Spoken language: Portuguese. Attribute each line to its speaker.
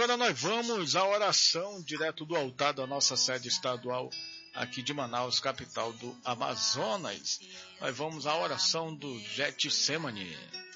Speaker 1: agora nós vamos à oração direto do altar da nossa sede estadual aqui de Manaus, capital do Amazonas. Nós vamos à oração do Getsemane.